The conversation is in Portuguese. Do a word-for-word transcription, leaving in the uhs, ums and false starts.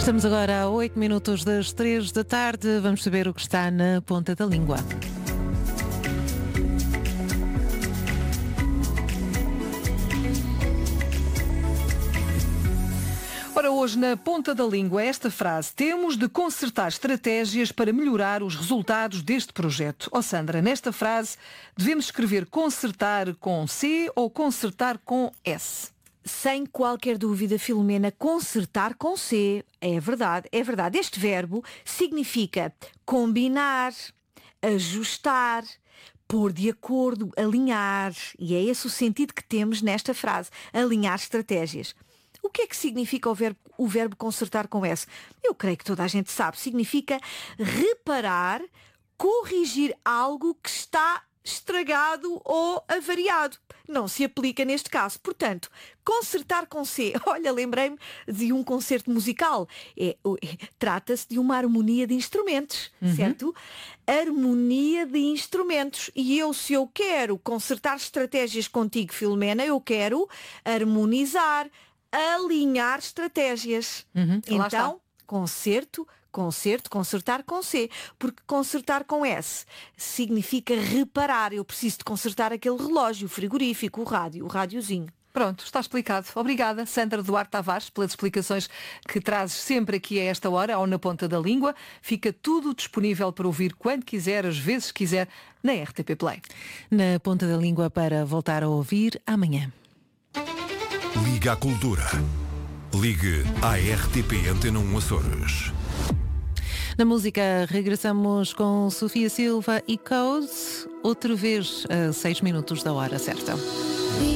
Estamos agora a oito minutos das três da tarde. Vamos saber o que está na ponta da língua. Ora, hoje na ponta da língua esta frase: temos de concertar estratégias para melhorar os resultados deste projeto. Ó Sandra, nesta frase devemos escrever concertar com C ou concertar com S? Sem qualquer dúvida, Filomena, concertar com C. É verdade, é verdade. Este verbo significa combinar, ajustar, pôr de acordo, alinhar. E é esse o sentido que temos nesta frase: alinhar estratégias. O que é que significa o verbo, o verbo consertar com S? Eu creio que toda a gente sabe. Significa reparar, corrigir algo que está estragado ou avariado. Não se aplica neste caso. Portanto, concertar com C. Olha, lembrei-me de um concerto musical. É, é, trata-se de uma harmonia de instrumentos, uhum. certo? Harmonia de instrumentos. E eu, se eu quero concertar estratégias contigo, Filomena, eu quero harmonizar, alinhar estratégias. Uhum, então, concerto, concerto, concertar com C. Porque concertar com S significa reparar. Eu preciso de consertar aquele relógio, o frigorífico, o rádio, o rádiozinho. Pronto, está explicado. Obrigada, Sandra Duarte Tavares, pelas explicações que trazes sempre aqui a esta hora, ao Na Ponta da Língua. Fica tudo disponível para ouvir quando quiser, às vezes quiser, na R T P Play. Na Ponta da Língua para voltar a ouvir amanhã. Liga à Cultura. Ligue à R T P Antena um Açores. Na música regressamos com Sofia Silva e Codes, outra vez a seis minutos da hora certa.